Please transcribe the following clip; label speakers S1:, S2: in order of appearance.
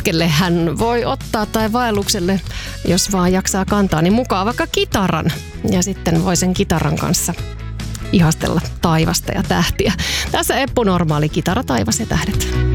S1: retkelle hän voi ottaa tai vaellukselle, jos vaan jaksaa kantaa, niin mukaan vaikka kitaran. Ja sitten voi sen kitaran kanssa ihastella taivasta ja tähtiä. Tässä Eppu Normaali, kitara, taivas ja tähdet.